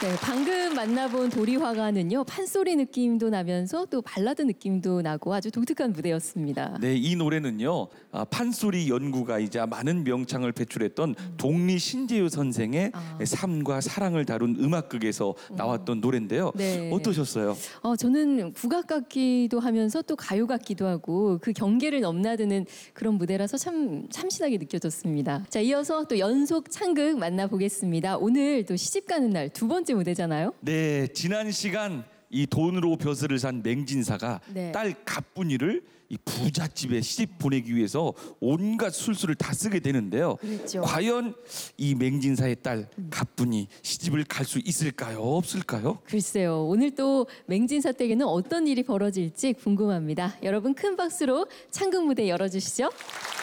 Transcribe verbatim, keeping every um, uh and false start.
네, 방금 만나본 도리화가는요, 판소리 느낌도 나면서 또 발라드 느낌도 나고 아주 독특한 무대였습니다. 네, 이 노래는요, 아, 판소리 연구가이자 많은 명창을 배출했던 음. 동리 신재유 선생의 아. 삶과 사랑을 다룬 음악극에서 나왔던 음. 노래인데요. 네. 어떠셨어요? 어, 저는 국악 같기도 하면서 또 가요 같기도 하고 그 경계를 넘나드는 그런 무대라서 참 참신하게 느껴졌습니다. 자, 이어서 또 연속 창극 만나보겠습니다. 오늘 또 시집가는 날 두 번째 무대잖아요. 네, 지난 시간 이 돈으로 벼슬을 산 맹진사가 네. 딸 갑분이를 이 부잣집에 시집 보내기 위해서 온갖 술수를 다 쓰게 되는데요. 그랬죠. 과연 이 맹진사의 딸 갑분이 시집을 갈 수 있을까요? 없을까요? 글쎄요. 오늘 또 맹진사 댁에는 어떤 일이 벌어질지 궁금합니다. 여러분 큰 박수로 창극 무대 열어주시죠.